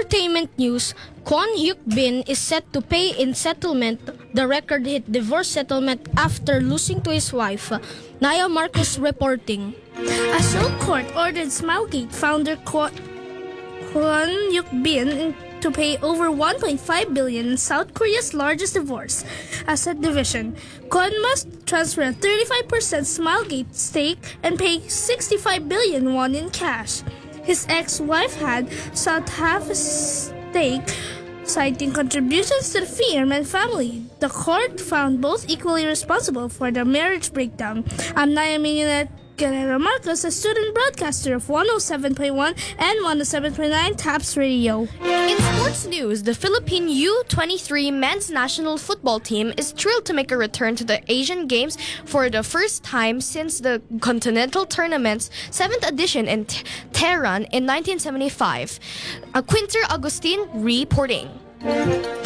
entertainment news, Kwon Hyuk Bin is set to pay in settlement the record hit divorce settlement after losing to his wife. Naya Marcos reporting. A Seoul court ordered Smilegate founder Kwon Hyuk Bin to pay over 1.5 billion in South Korea's largest divorce asset division. Kwon must transfer a 35% Smilegate stake and pay 65 billion won in cash. His ex-wife had sought half a stake, citing contributions to the firm and family. The court found both equally responsible for the marriage breakdown. I'm Naya Guerrero Marcos, a student broadcaster of 107.1 and 107.9 TAPS Radio. In sports news, the Philippine U-23 men's national football team is thrilled to make a return to the Asian Games for the first time since the Continental Tournament's 7th edition in Tehran in 1975. Quinter Agustin reporting.